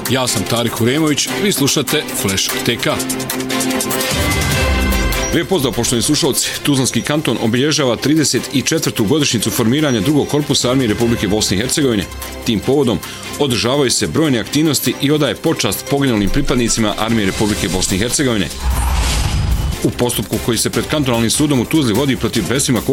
Ja sam Tarik Uremović, vi slušate Flash TK. Lijep pozdrav, poštovani slušalci. Tuzlanski kanton obilježava 34. godišnjicu formiranja drugog korpusa Armije Republike Bosne i Hercegovine. Tim povodom održavaju se brojne aktivnosti i odaje počast poginulim pripadnicima Armije Republike Bosne i Hercegovine. U postupku koji se pred kantonalnim sudom u Tuzli vodi protiv Besima